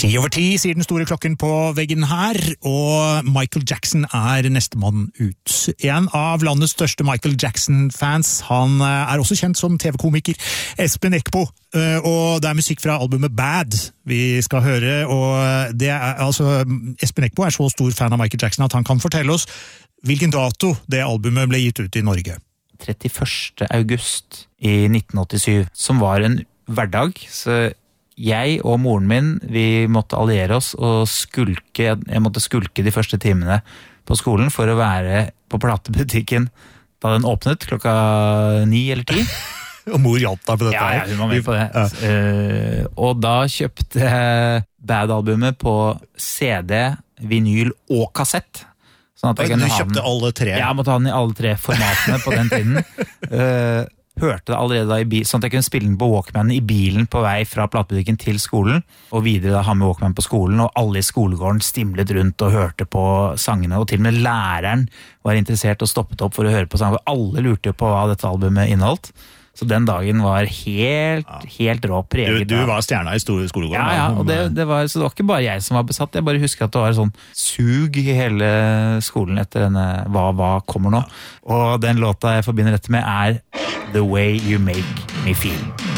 10:10 sier den store klokken på veggen her, og Michael Jackson neste mann ut. En av landets største Michael Jackson-fans, han også kjent som TV-komiker Espen Eckbo, og det musikk fra albumet Bad vi skal høre, og det altså, Espen Eckbo så stor fan av Michael Jackson at han kan fortelle oss hvilken dato det albumet ble gitt ut i Norge. 31. august i 1987, som var en hverdag, så jeg og moren min, vi måtte alliere oss og skulke, jeg måtte skulke de første timene på skolen for å være på platebutikken da den åpnet klokka 9 eller 10. Og mor hjalp deg på dette her. Ja, hun var med på det. Ja. Og da kjøpte jeg Bad-albumet på CD, vinyl og kassett. Sånn at jeg du kjøpte alle tre? Ja, jeg måtte ha den i alle tre formatene på den tiden. Hørte det allerede da i bil, sånn at jeg kunne spille den på Walkman i bilen på vei fra platebutikken til skolen, og videre da ha med Walkman på skolen, og alle i skolegården stimlet rundt og hørte på sangene, og til og med læreren var interessert og stoppet opp for å høre på sangene, for alle lurte på hva dette albumet inneholdt. Så den dagen var helt rå, preget. Du var stjerna i skolegården. Ja, og det var, så det var ikke bare jeg som var besatt, jeg bare husker at det var sånn sug i hele skolen etter denne Hva kommer nå? Og den låta jeg forbinder dette med The Way You Make Me Feel.